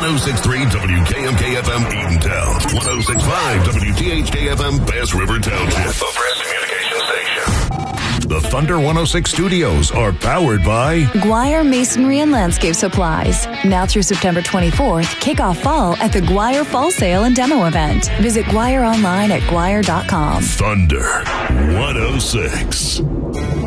106.3 WKMK-FM Eatontown. 106.5 WTHK-FM Bass River Township. The Press Communication Station. The Thunder 106 studios are powered by Guire Masonry and Landscape Supplies. Now through September 24th, kick off fall at the Guire Fall Sale and Demo Event. Visit Guire online at guire.com. Thunder 106.